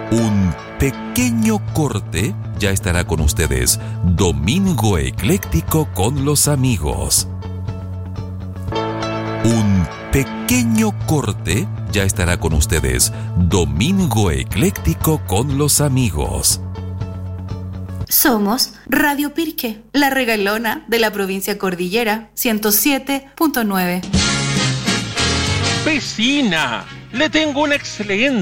Un pequeño corte, ya estará con ustedes Domingo Ecléctico con los amigos. Un pequeño corte, ya estará con ustedes Domingo Ecléctico con los amigos. Somos Radio Pirque, la regalona de la provincia Cordillera, 107.9. Vecina, le tengo una excelente